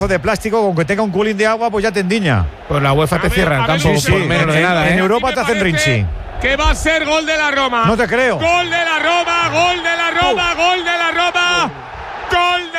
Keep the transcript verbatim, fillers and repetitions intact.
de plástico, con que tenga un culín de agua, pues ya te endiña. Pues la UEFA te ver, cierra el campo sí, por sí, menos en, de nada, en ¿eh? Europa te hacen parece rinchi. Que va a ser gol de la Roma. No te creo. Gol de la Roma,